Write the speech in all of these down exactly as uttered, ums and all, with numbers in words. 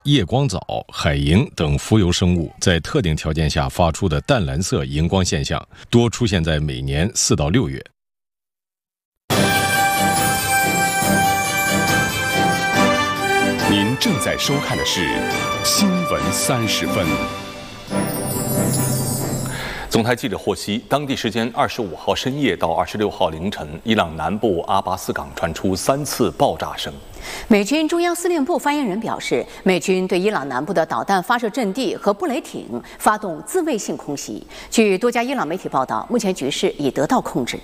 夜光藻、海萤等浮游生物在特定条件下发出的淡蓝色荧光现象，多出现在每年四到六月。 您正在收看的是《新闻三十分》。总台记者获悉，当地时间二十五号深夜到二十六号凌晨，伊朗南部阿巴斯港传出三次爆炸声。 美军中央司令部发言人表示，美军对伊朗南部的导弹发射阵地和布雷艇发动自卫性空袭。据多家伊朗媒体报道，目前局势已得到控制。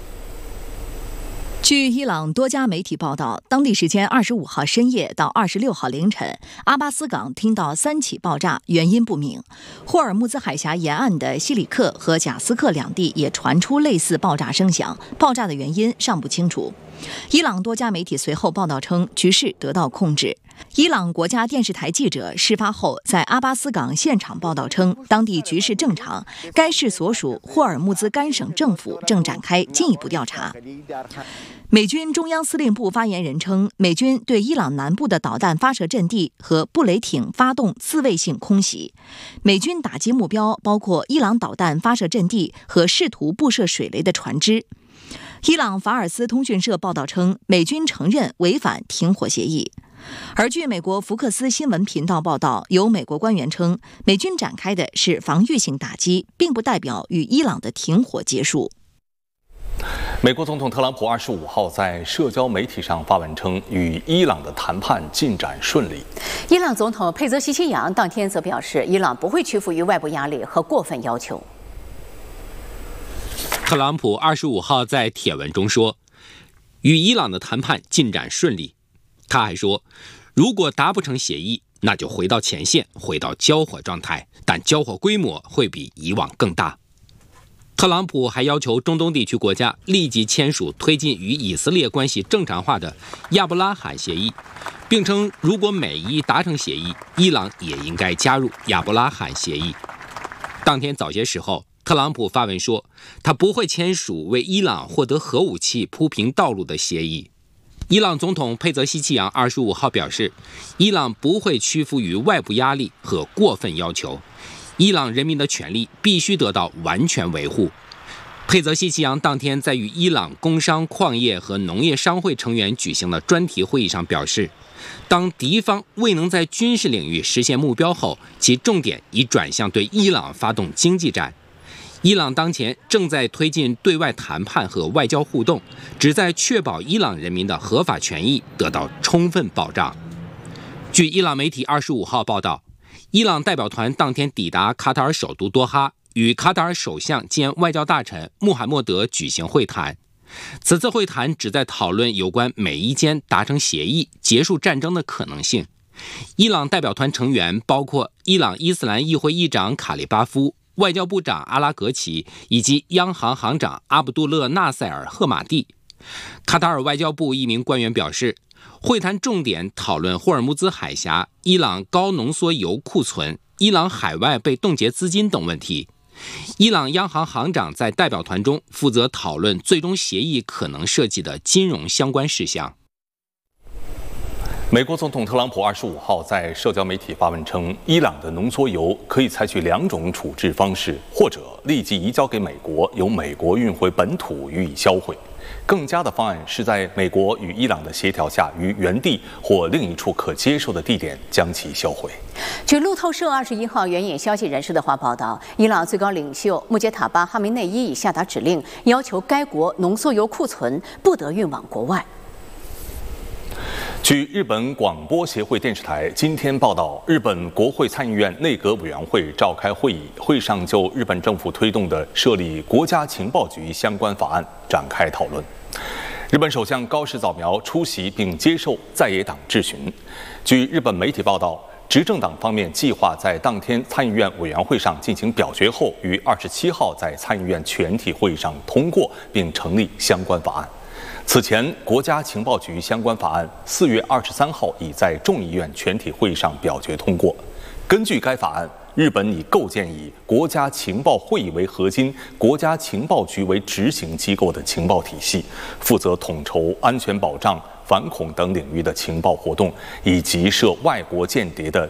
据伊朗多家媒体报道，当地时间二十五号深夜到二十六号凌晨，阿巴斯港听到三起爆炸，原因不明。霍尔木兹海峡沿岸的西里克和贾斯克两地也传出类似爆炸声响，爆炸的原因尚不清楚。伊朗多家媒体随后报道称，局势得到控制。伊朗国家电视台记者事发后在阿巴斯港现场报道称，当地局势正常，该市所属霍尔木兹干省政府正展开进一步调查。美军中央司令部发言人称，美军对伊朗南部的导弹发射阵地和布雷艇发动自卫性空袭，美军打击目标包括伊朗导弹发射阵地和试图布设水雷的船只。伊朗法尔斯通讯社报道称，美军承认违反停火协议。而据美国福克斯新闻频道报道，有美国官员称，美军展开的是防御性打击，并不代表与伊朗的停火结束。 美国总统特朗普二十五号在社交媒体上发文称，与伊朗的谈判进展顺利。 伊朗总统佩泽西奇扬当天则表示，伊朗不会屈服于外部压力和过分要求。 特朗普二十五号在帖文中说，与伊朗的谈判进展顺利。他还说，如果达不成协议，那就回到前线，回到交火状态，但交火规模会比以往更大。特朗普还要求中东地区国家立即签署推进与以色列关系正常化的亚伯拉罕协议，并称如果美伊达成协议，伊朗也应该加入亚伯拉罕协议。当天早些时候，特朗普发文说，他不会签署为伊朗获得核武器铺平道路的协议。伊朗总统佩泽西奇扬二十五号表示，伊朗不会屈服于外部压力和过分要求，伊朗人民的权利必须得到完全维护。佩泽西奇扬当天在与伊朗工商、矿业和农业商会成员举行的专题会议上表示，当敌方未能在军事领域实现目标后，其重点已转向对伊朗发动经济战。伊朗当前正在推进对外谈判和外交互动，旨在确保伊朗人民的合法权益得到充分保障。据伊朗媒体二十五号报道，伊朗代表团当天抵达卡塔尔首都多哈，与卡塔尔首相兼外交大臣穆罕默德举行会谈。此次会谈旨在讨论有关美伊间达成协议、结束战争的可能性。伊朗代表团成员包括伊朗伊斯兰议会议长卡利巴夫、外交部长阿拉格齐以及央行行长阿卜杜勒纳塞尔赫马蒂。卡塔尔外交部一名官员表示，会谈重点讨论霍尔木兹海峡、伊朗高浓缩铀库存、伊朗海外被冻结资金等问题。伊朗央行行长在代表团中负责讨论最终协议可能涉及的金融相关事项。 美国总统特朗普二十五号在社交媒体发文称，伊朗的浓缩铀可以采取两种处置方式，或者立即移交给美国，由美国运回本土予以销毁。更佳的方案是在美国与伊朗的协调下，于原地或另一处可接受的地点将其销毁。 据路透社二十一号援引消息人士的话报道，伊朗最高领袖穆杰塔巴·哈梅内伊已下达指令，要求该国浓缩铀库存不得运往国外。 据日本广播协会电视台今天报道，日本国会参议院内阁委员会召开会议，会上就日本政府推动的设立国家情报局相关法案展开讨论。日本首相高市早苗出席并接受在野党质询。据日本媒体报道，执政党方面计划在当天参议院委员会上进行表决后，于二十七号在参议院全体会议上通过并成立相关法案。此前，国家情报局相关法案四月二十三号已在众议院全体会议上表决通过。根据该法案，日本拟构建以国家情报会议为核心、国家情报局为执行机构的情报体系，负责统筹安全保障、反恐等领域的情报活动，以及涉外国间谍的